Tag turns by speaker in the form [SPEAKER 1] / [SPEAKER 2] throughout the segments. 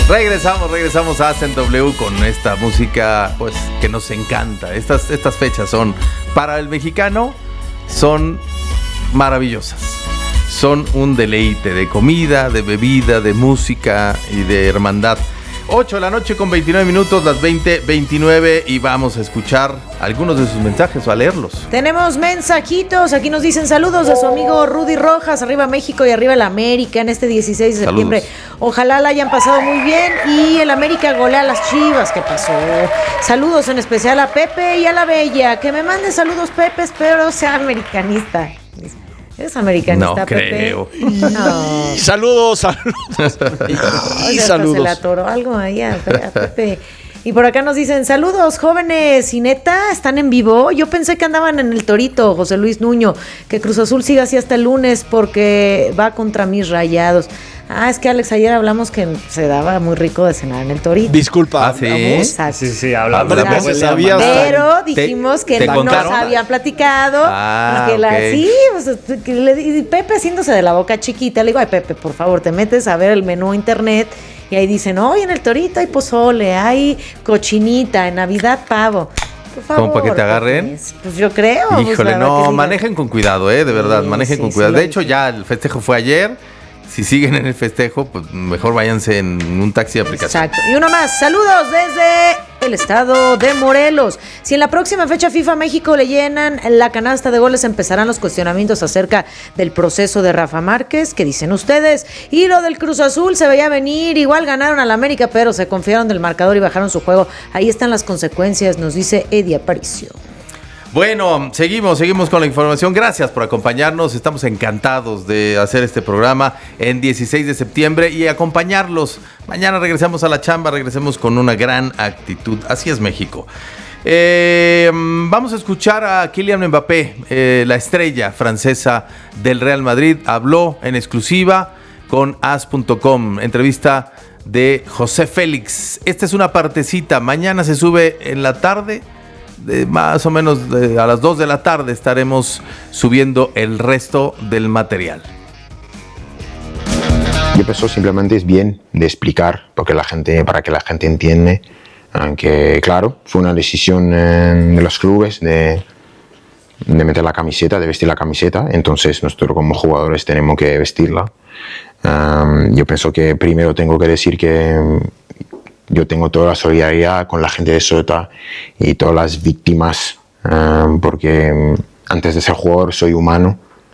[SPEAKER 1] Regresamos a Hacen W con esta música pues que nos encanta. Estas fechas son, para el mexicano, son maravillosas. Son un deleite de comida, de bebida, de música y de hermandad. 8 de la noche con 29 minutos, las 20:29, y vamos a escuchar algunos de sus mensajes o a leerlos.
[SPEAKER 2] Tenemos mensajitos, aquí nos dicen saludos a su amigo Rudy Rojas, arriba México y arriba el América en este 16 de septiembre. Ojalá la hayan pasado muy bien y el América golea a las Chivas. ¿Qué pasó? Saludos en especial a Pepe y a la Bella, que me mande saludos Pepe, espero sea americanista. ¿Eres americanista,
[SPEAKER 1] no
[SPEAKER 2] Pepe?
[SPEAKER 1] Creo.
[SPEAKER 2] No.
[SPEAKER 3] Saludos.
[SPEAKER 2] Y saludos. Se le atoró algo ahí a Pepe. Y por acá nos dicen, saludos jóvenes, y neta, ¿están en vivo? Yo pensé que andaban en el Torito, José Luis Nuño, que Cruz Azul siga así hasta el lunes porque va contra mis Rayados. Es que Alex, ayer hablamos que se daba muy rico de cenar en el Torito.
[SPEAKER 3] Disculpa.
[SPEAKER 1] ¿Sí?
[SPEAKER 4] Sí, hablamos.
[SPEAKER 2] Pero dijimos que no nos habían platicado.
[SPEAKER 1] Okay.
[SPEAKER 2] Sí, pues, y Pepe haciéndose de la boca chiquita, le digo, ay Pepe, por favor, te metes a ver el menú internet. Y ahí dicen, hoy en el Torito hay pozole, hay cochinita, en Navidad pavo. Por favor.
[SPEAKER 1] ¿Cómo para que te agarren?
[SPEAKER 2] Pues yo creo.
[SPEAKER 1] Híjole, no, manejen con cuidado, de verdad, manejen con cuidado. De hecho, ya el festejo fue ayer. Si siguen en el festejo, pues mejor váyanse en un taxi de aplicación.
[SPEAKER 2] Exacto. Y uno más, saludos desde el estado de Morelos. Si en la próxima fecha FIFA México le llenan la canasta de goles, empezarán los cuestionamientos acerca del proceso de Rafa Márquez. ¿Qué dicen ustedes? Y lo del Cruz Azul se veía venir, igual ganaron al América, pero se confiaron del marcador y bajaron su juego. Ahí están las consecuencias, nos dice Eddie Aparicio.
[SPEAKER 1] Bueno, seguimos con la información. Gracias por acompañarnos. Estamos encantados de hacer este programa en 16 de septiembre y acompañarlos. Mañana regresamos a la chamba, regresemos con una gran actitud. Así es México. Vamos a escuchar a Kylian Mbappé, la estrella francesa del Real Madrid. Habló en exclusiva con as.com. Entrevista de José Félix. Esta es una partecita. Mañana se sube en la tarde. Más o menos a las 2 de la tarde estaremos subiendo el resto del material.
[SPEAKER 5] Yo pienso simplemente es bien de explicar para que la gente entiende que, claro, fue una decisión de los clubes de meter la camiseta, de vestir la camiseta. Entonces nosotros como jugadores tenemos que vestirla. Yo pienso que primero tengo que decir que yo tengo toda la solidaridad con la gente de Sota y todas las víctimas, porque antes de ser jugador soy humano,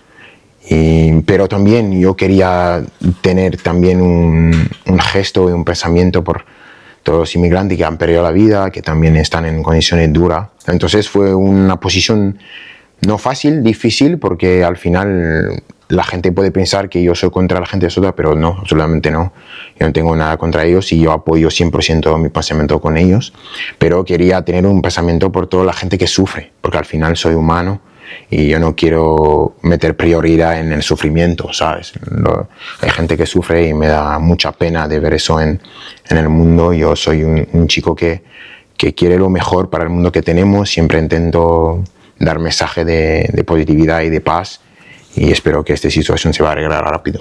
[SPEAKER 5] pero también yo quería tener también un gesto y un pensamiento por todos los inmigrantes que han perdido la vida, que también están en condiciones duras. Entonces fue una posición no fácil, difícil, porque al final la gente puede pensar que yo soy contra la gente de Sota, pero no, absolutamente no. Yo no tengo nada contra ellos y yo apoyo 100% mi pensamiento con ellos, pero quería tener un pensamiento por toda la gente que sufre, porque al final soy humano y yo no quiero meter prioridad en el sufrimiento, ¿sabes? Hay gente que sufre y me da mucha pena de ver eso en el mundo. Yo soy un chico que quiere lo mejor para el mundo que tenemos, siempre intento dar mensaje de positividad y de paz, y espero que esta situación se va a arreglar rápido.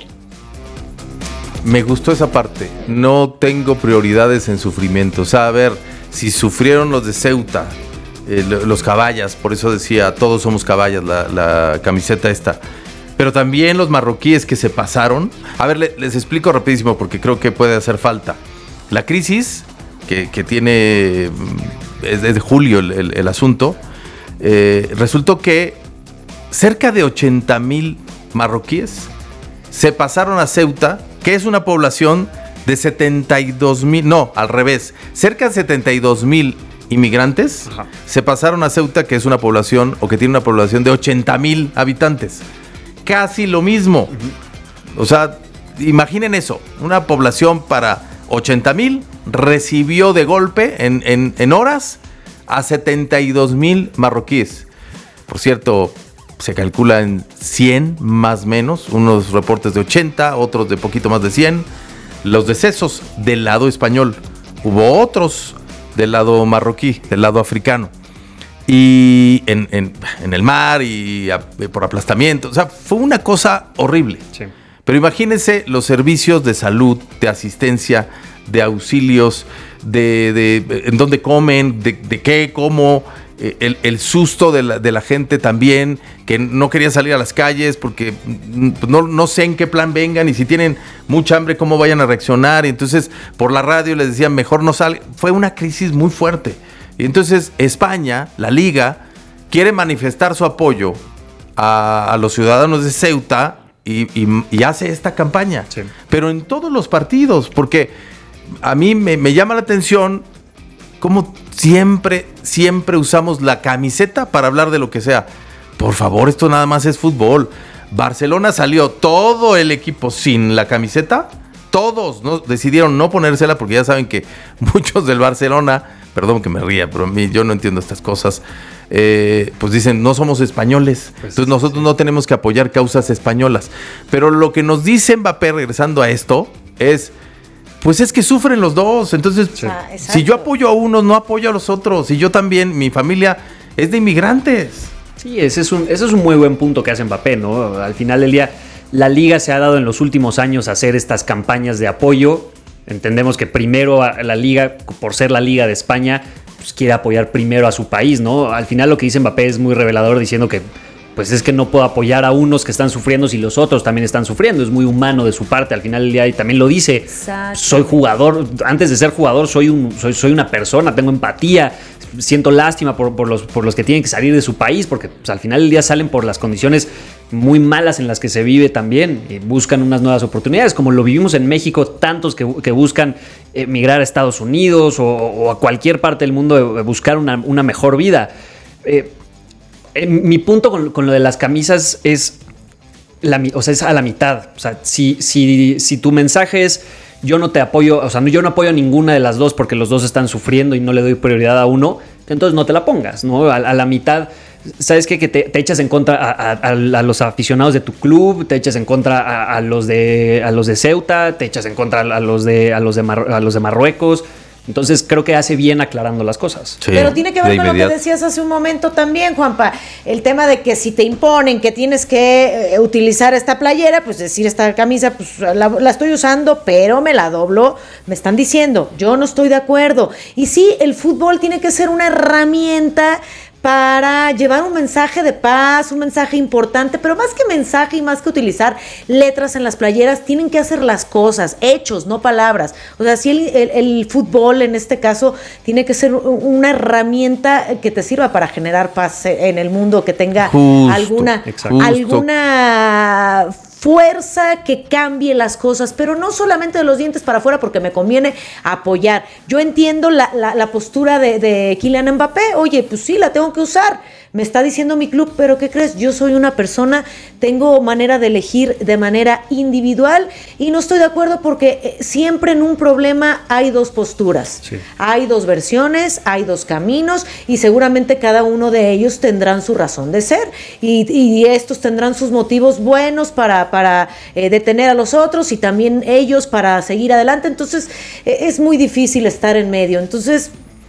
[SPEAKER 1] Me gustó esa parte. No tengo prioridades en sufrimiento. O sea, a ver, si sufrieron los de Ceuta, los caballas, por eso decía, todos somos caballas, la camiseta esta. Pero también los marroquíes que se pasaron. A ver, les explico rapidísimo porque creo que puede hacer falta. La crisis que tiene, es de julio el asunto, resultó que cerca de 80,000 marroquíes se pasaron a Ceuta, que es una población de 72,000, no, al revés, cerca de 72,000 inmigrantes. Ajá. Se pasaron a Ceuta, que es una población, o que tiene una población de 80,000 habitantes. Casi lo mismo. Uh-huh. O sea, imaginen eso, una población para 80,000 recibió de golpe en horas a 72,000 marroquíes. Por cierto, se calcula en 100 más o menos, unos reportes de 80, otros de poquito más de 100. Los decesos del lado español, hubo otros del lado marroquí, del lado africano, y en el mar y por aplastamiento. O sea, fue una cosa horrible. Sí. Pero imagínense los servicios de salud, de asistencia de auxilios, de en dónde comen, de qué, cómo, el susto de la gente también, que no quería salir a las calles porque no sé en qué plan vengan y si tienen mucha hambre cómo vayan a reaccionar. Y entonces por la radio les decían mejor no salgan. Fue una crisis muy fuerte. Y entonces España, la Liga, quiere manifestar su apoyo a los ciudadanos de Ceuta y hace esta campaña. Sí. Pero en todos los partidos, porque a mí me llama la atención cómo siempre usamos la camiseta para hablar de lo que sea. Por favor, esto nada más es fútbol. Barcelona salió todo el equipo sin la camiseta. Todos decidieron no ponérsela porque ya saben que muchos del Barcelona, perdón que me ría, pero a mí yo no entiendo estas cosas, pues dicen, no somos españoles, pues entonces nosotros no tenemos que apoyar causas españolas. Pero lo que nos dice Mbappé, regresando a esto, es, pues es que sufren los dos. Entonces, si yo apoyo a unos, no apoyo a los otros. Y yo también, mi familia es de inmigrantes.
[SPEAKER 3] Sí, ese es un muy buen punto que hace Mbappé, ¿no? Al final del día, la Liga se ha dado en los últimos años a hacer estas campañas de apoyo. Entendemos que primero a la Liga, por ser la Liga de España, pues quiere apoyar primero a su país, ¿no? Al final lo que dice Mbappé es muy revelador, diciendo que pues es que no puedo apoyar a unos que están sufriendo si los otros también están sufriendo. Es muy humano de su parte. Al final del día, y también lo dice. Exacto. Soy jugador. Antes de ser jugador, soy una persona. Tengo empatía. Siento lástima por los que tienen que salir de su país, porque pues, al final del día salen por las condiciones muy malas en las que se vive también. Y buscan unas nuevas oportunidades, como lo vivimos en México. Tantos que buscan emigrar a Estados Unidos o a cualquier parte del mundo, buscar una mejor vida. Mi punto con lo de las camisas es a la mitad. O sea, si tu mensaje es yo no te apoyo, o sea, yo no apoyo a ninguna de las dos porque los dos están sufriendo y no le doy prioridad a uno, entonces no te la pongas, ¿no? A la mitad, ¿sabes qué? Que te echas en contra a los aficionados de tu club, te echas en contra a los de Ceuta, te echas en contra a los de Marruecos. Entonces creo que hace bien aclarando las cosas.
[SPEAKER 2] Sí, pero tiene que ver con lo que decías hace un momento también, Juanpa. El tema de que si te imponen que tienes que utilizar esta playera, pues decir esta camisa, pues la estoy usando, pero me la doblo. Me están diciendo, yo no estoy de acuerdo. Y sí, el fútbol tiene que ser una herramienta para llevar un mensaje de paz, un mensaje importante, pero más que mensaje y más que utilizar letras en las playeras, tienen que hacer las cosas, hechos, no palabras. O sea, si el fútbol en este caso tiene que ser una herramienta que te sirva para generar paz en el mundo, que tenga alguna fuerza que cambie las cosas, pero no solamente de los dientes para afuera porque me conviene apoyar. Yo entiendo la postura de Kylian Mbappé. Oye, pues sí, la tengo que usar. Me está diciendo mi club, pero ¿qué crees? Yo soy una persona, tengo manera de elegir de manera individual y no estoy de acuerdo porque siempre en un problema hay dos posturas. Sí. Hay dos versiones, hay dos caminos y seguramente cada uno de ellos tendrán su razón de ser y estos tendrán sus motivos buenos para detener a los otros y también ellos para seguir adelante. Entonces es muy difícil estar en medio. Entonces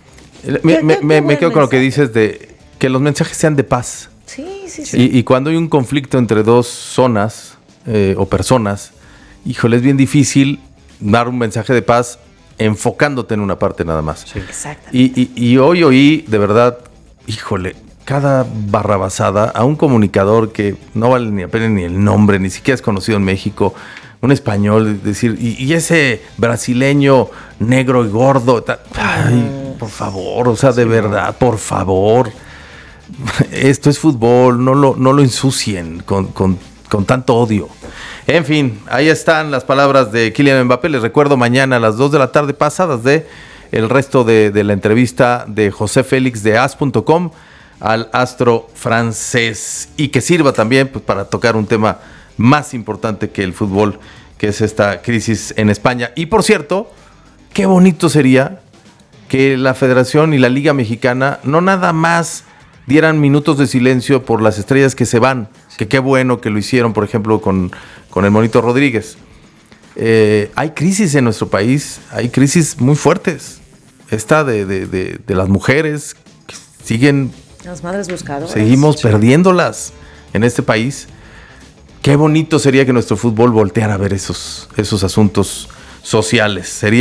[SPEAKER 1] me quedo con lo que dices de que los mensajes sean de paz.
[SPEAKER 2] Sí.
[SPEAKER 1] Y cuando hay un conflicto entre dos zonas o personas, híjole, es bien difícil dar un mensaje de paz enfocándote en una parte nada más.
[SPEAKER 2] Sí. Exacto.
[SPEAKER 1] Y hoy oí, de verdad, híjole, cada barrabasada a un comunicador que no vale ni apenas ni el nombre, ni siquiera es conocido en México, un español, decir, y ese brasileño negro y gordo, ay, por favor, o sea, de verdad, por favor. Esto es fútbol, no lo ensucien con tanto odio. En fin, ahí están las palabras de Kylian Mbappé. Les recuerdo mañana a las 2 de la tarde pasadas de el resto de la entrevista de José Félix de as.com al astro francés y que sirva también pues, para tocar un tema más importante que el fútbol, que es esta crisis en España. Y por cierto, qué bonito sería que la Federación y la Liga Mexicana no nada más dieran minutos de silencio por las estrellas que se van, que qué bueno que lo hicieron, por ejemplo, con el Monito Rodríguez. Hay crisis en nuestro país, hay crisis muy fuertes. Esta de las mujeres que siguen...
[SPEAKER 2] Las madres buscadoras.
[SPEAKER 1] Seguimos perdiéndolas en este país. Qué bonito sería que nuestro fútbol volteara a ver esos asuntos sociales. Sería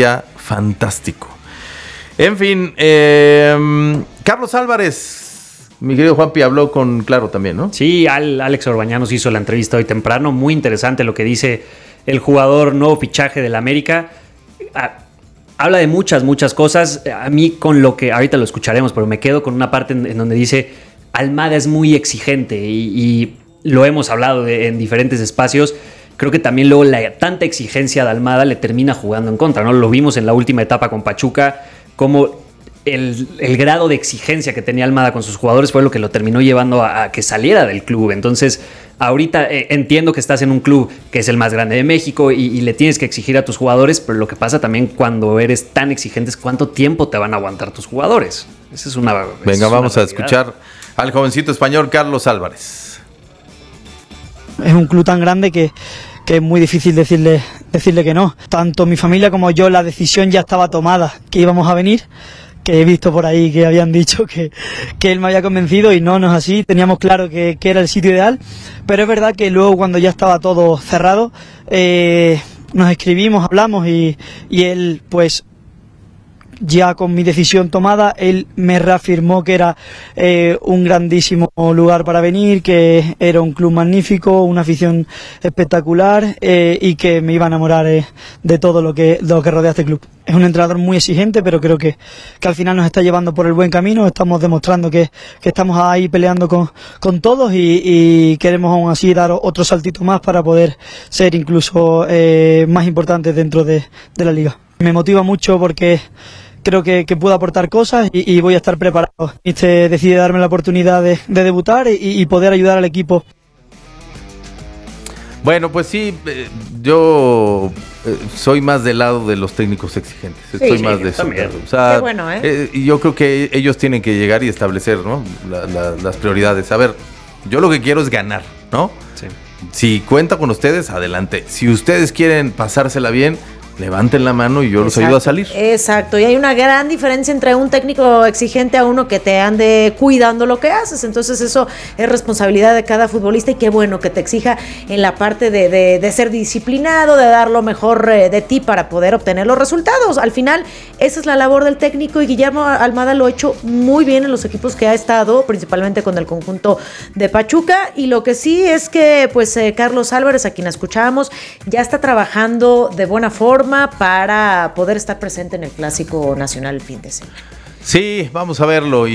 [SPEAKER 1] fantástico. En fin, Carlos Álvarez, mi querido Juanpi, habló con Claro también, ¿no?
[SPEAKER 3] Sí, Alex Orbañanos hizo la entrevista hoy temprano. Muy interesante lo que dice el jugador nuevo fichaje del América. Habla de muchas cosas. A mí con lo que ahorita lo escucharemos, pero me quedo con una parte en donde dice Almada es muy exigente y lo hemos hablado en diferentes espacios. Creo que también luego tanta exigencia de Almada le termina jugando en contra, ¿no? Lo vimos en la última etapa con Pachuca, como el grado de exigencia que tenía Almada con sus jugadores fue lo que lo terminó llevando a que saliera del club. Entonces, ahorita entiendo que estás en un club que es el más grande de México y le tienes que exigir a tus jugadores, pero lo que pasa también cuando eres tan exigente es cuánto tiempo te van a aguantar tus jugadores. Esa es una
[SPEAKER 1] Venga, vamos a escuchar al jovencito español Carlos Álvarez.
[SPEAKER 4] Es un club tan grande que es muy difícil decirle que no. Tanto mi familia como yo, la decisión ya estaba tomada, que íbamos a venir, que he visto por ahí que habían dicho que él me había convencido y no es así. Teníamos claro que era el sitio ideal, pero es verdad que luego cuando ya estaba todo cerrado, nos escribimos, hablamos y él pues ya con mi decisión tomada, él me reafirmó que era un grandísimo lugar para venir, que era un club magnífico, una afición espectacular y que me iba a enamorar de todo lo que rodea este club. Es un entrenador muy exigente, pero creo que al final nos está llevando por el buen camino. Estamos demostrando que estamos ahí peleando con todos y queremos aún así dar otro saltito más para poder ser incluso más importantes dentro de la liga. Me motiva mucho porque creo que puedo aportar cosas y voy a estar preparado. Decide darme la oportunidad de debutar y poder ayudar al equipo.
[SPEAKER 1] Bueno, pues sí, yo soy más del lado de los técnicos exigentes. Estoy más de eso. O sea,
[SPEAKER 2] qué bueno,
[SPEAKER 1] yo creo que ellos tienen que llegar y establecer, ¿no? Las prioridades. A ver, yo lo que quiero es ganar, ¿no?
[SPEAKER 3] Sí.
[SPEAKER 1] Si cuenta con ustedes, adelante. Si ustedes quieren pasársela bien, levanten la mano y yo los ayudo a salir.
[SPEAKER 2] Exacto, y hay una gran diferencia entre un técnico exigente a uno que te ande cuidando lo que haces. Entonces eso es responsabilidad de cada futbolista y qué bueno que te exija en la parte de ser disciplinado, de dar lo mejor de ti para poder obtener los resultados. Al final, esa es la labor del técnico y Guillermo Almada lo ha hecho muy bien en los equipos que ha estado, principalmente con el conjunto de Pachuca. Y lo que sí es que pues Carlos Álvarez, a quien escuchábamos, ya está trabajando de buena forma para poder estar presente en el Clásico Nacional el fin de semana.
[SPEAKER 1] Sí, vamos a verlo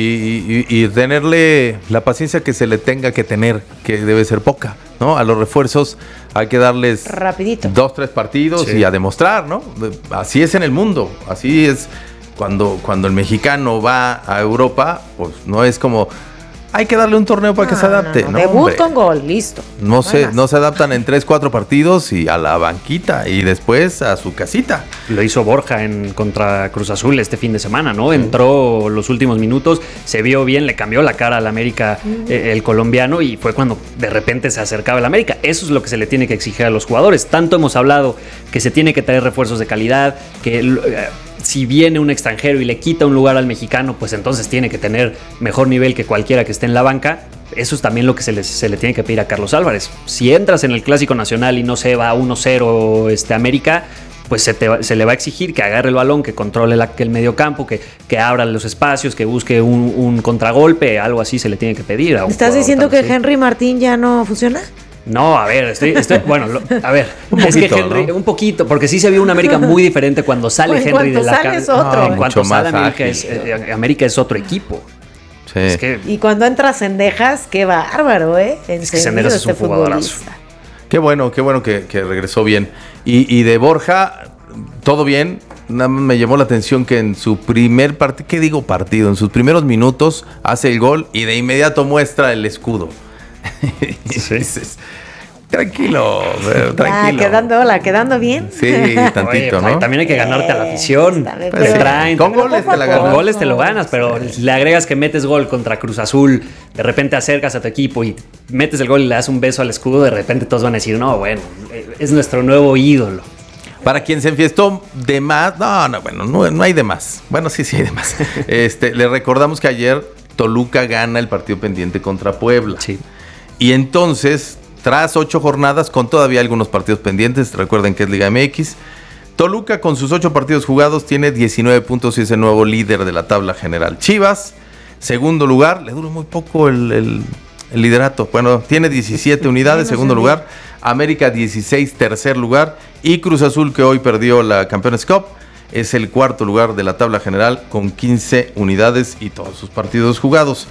[SPEAKER 1] y tenerle la paciencia que se le tenga que tener, que debe ser poca, ¿no? A los refuerzos hay que darles
[SPEAKER 2] rapidito
[SPEAKER 1] 2-3 partidos y a demostrar, ¿no? Así es en el mundo, así es cuando el mexicano va a Europa, pues no es como hay que darle un torneo para que se adapte. No,
[SPEAKER 2] debut hombre, con gol, listo.
[SPEAKER 1] No se adaptan en 3-4 partidos y a la banquita y después a su casita.
[SPEAKER 3] Lo hizo Borja contra Cruz Azul este fin de semana, ¿no? Entró los últimos minutos, se vio bien, le cambió la cara al América el colombiano y fue cuando de repente se acercaba el América. Eso es lo que se le tiene que exigir a los jugadores. Tanto hemos hablado que se tiene que traer refuerzos de calidad, que si viene un extranjero y le quita un lugar al mexicano, pues entonces tiene que tener mejor nivel que cualquiera que esté en la banca. Eso es también lo que se le tiene que pedir a Carlos Álvarez. Si entras en el Clásico Nacional y no se va 1-0 América, pues se le va a exigir que agarre el balón, que controle el mediocampo, que abra los espacios, que busque un contragolpe, algo así se le tiene que pedir.
[SPEAKER 2] ¿Estás diciendo que Henry Martín ya no funciona?
[SPEAKER 3] No, a ver, bueno, a ver,
[SPEAKER 1] es
[SPEAKER 3] que Henry, ¿no? Un poquito, porque sí se vio una América muy diferente cuando sale Henry de la cancha. En cuanto sale América es otro equipo.
[SPEAKER 1] Sí.
[SPEAKER 3] Es que,
[SPEAKER 2] y cuando entra Cendejas, qué bárbaro,
[SPEAKER 3] es que Cendejas es un jugadorazo.
[SPEAKER 1] Qué bueno que regresó bien. Y de Borja, todo bien. Nada más me llamó la atención que en su primer partido, en sus primeros minutos hace el gol y de inmediato muestra el escudo.
[SPEAKER 3] Sí.
[SPEAKER 1] Tranquilo.
[SPEAKER 2] Quedando bien.
[SPEAKER 1] Sí, tantito.
[SPEAKER 3] Oye,
[SPEAKER 1] ¿no?
[SPEAKER 3] También hay que ganarte a la afición.
[SPEAKER 2] Pues,
[SPEAKER 3] traen.
[SPEAKER 1] Con goles te la ganas.
[SPEAKER 3] Con goles te lo ganas, pero le agregas que metes gol contra Cruz Azul, de repente acercas a tu equipo y metes el gol y le das un beso al escudo, de repente todos van a decir, no, bueno, es nuestro nuevo ídolo.
[SPEAKER 1] Para quien se enfiestó de más, no hay de más. Bueno, sí hay de más. Le recordamos que ayer Toluca gana el partido pendiente contra Puebla.
[SPEAKER 3] Sí.
[SPEAKER 1] Y entonces, tras 8 jornadas, con todavía algunos partidos pendientes, recuerden que es Liga MX, Toluca, con sus 8 partidos jugados, tiene 19 puntos y es el nuevo líder de la tabla general. Chivas, segundo lugar, le duró muy poco el liderato. Bueno, tiene 17 unidades, segundo lugar. América, 16, tercer lugar. Y Cruz Azul, que hoy perdió la Campeones Cup, es el cuarto lugar de la tabla general con 15 unidades y todos sus partidos jugados.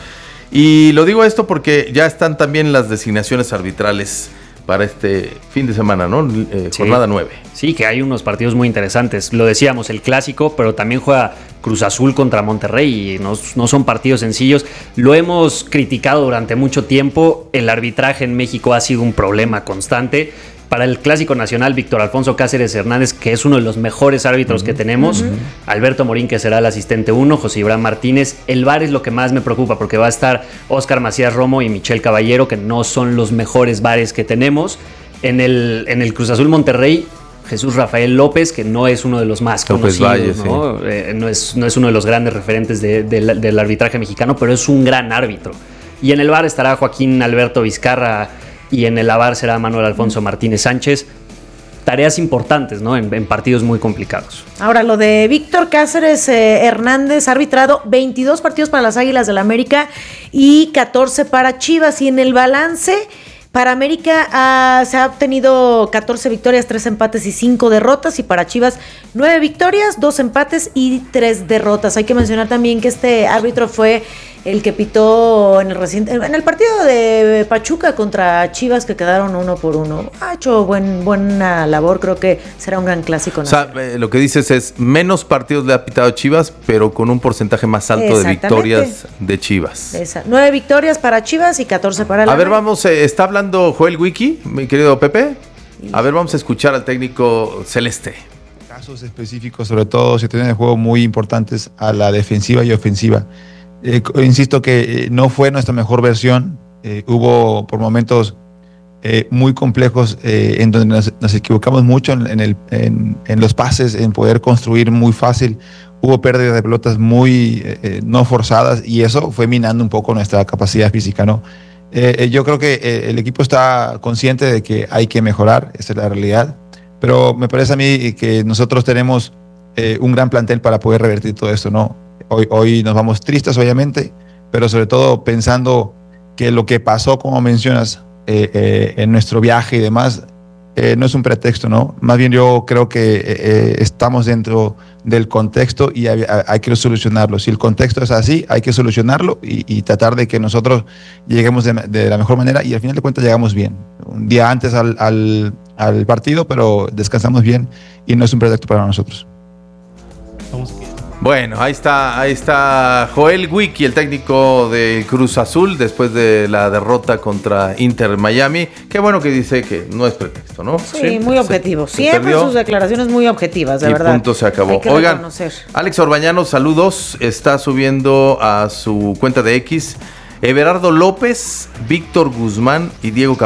[SPEAKER 1] Y lo digo esto porque ya están también las designaciones arbitrales para este fin de semana, ¿no? Sí. Jornada 9.
[SPEAKER 3] Sí, que hay unos partidos muy interesantes. Lo decíamos, el clásico, pero también juega Cruz Azul contra Monterrey y no son partidos sencillos. Lo hemos criticado durante mucho tiempo. El arbitraje en México ha sido un problema constante. Para el Clásico Nacional, Víctor Alfonso Cáceres Hernández, que es uno de los mejores árbitros que tenemos. Alberto Morín, que será el asistente 1. José Ibrahim Martínez. El VAR es lo que más me preocupa, porque va a estar Óscar Macías Romo y Michel Caballero, que no son los mejores VARes que tenemos. En el Cruz Azul Monterrey, Jesús Rafael López, que no es uno de los más conocidos, Valle, ¿no? Sí. No es uno de los grandes referentes del arbitraje mexicano, pero es un gran árbitro. Y en el VAR estará Joaquín Alberto Vizcarra, y en el AVAR será Manuel Alfonso Martínez Sánchez. Tareas importantes, ¿no? En partidos muy complicados.
[SPEAKER 2] Ahora, lo de Víctor Cáceres Hernández, ha arbitrado 22 partidos para las Águilas del América y 14 para Chivas. Y en el balance, para América se ha obtenido 14 victorias, 3 empates y 5 derrotas. Y para Chivas, 9 victorias, 2 empates y 3 derrotas. Hay que mencionar también que este árbitro fue el que pitó en el partido de Pachuca contra Chivas, que quedaron 1-1. Ha hecho buena labor, creo que será un gran clásico.
[SPEAKER 1] O sea, lo que dices es, menos partidos le ha pitado Chivas, pero con un porcentaje más alto de victorias de Chivas.
[SPEAKER 2] 9 victorias para Chivas y 14 para la.
[SPEAKER 1] A ver, vamos, está hablando Joel Wiki, mi querido Pepe. A ver, vamos a escuchar al técnico celeste.
[SPEAKER 6] Casos específicos, sobre todo si tienen el juego muy importantes a la defensiva y ofensiva. Insisto que no fue nuestra mejor versión. Hubo por momentos muy complejos en donde nos equivocamos mucho en los pases, en poder construir muy fácil. Hubo pérdidas de pelotas muy no forzadas y eso fue minando un poco nuestra capacidad física, ¿no? Yo creo que el equipo está consciente de que hay que mejorar, esa es la realidad, pero me parece a mí que nosotros tenemos un gran plantel para poder revertir todo esto, ¿no? Hoy nos vamos tristes, obviamente, pero sobre todo pensando que lo que pasó, como mencionas, en nuestro viaje y demás, no es un pretexto, ¿no? Más bien yo creo que estamos dentro del contexto y hay que solucionarlo. Si el contexto es así, hay que solucionarlo y tratar de que nosotros lleguemos de la mejor manera y al final de cuentas llegamos bien. Un día antes al partido, pero descansamos bien y no es un pretexto para nosotros.
[SPEAKER 1] Bueno, ahí está Joel Wiki, el técnico de Cruz Azul, después de la derrota contra Inter Miami. Qué bueno que dice que no es pretexto, ¿no?
[SPEAKER 2] Sí, muy objetivo. Siempre sus declaraciones muy objetivas, de verdad.
[SPEAKER 1] Punto, se acabó.
[SPEAKER 2] Hay que reconocer.
[SPEAKER 1] Alex Orbañano, saludos. Está subiendo a su cuenta de X Everardo López, Víctor Guzmán y Diego Camilo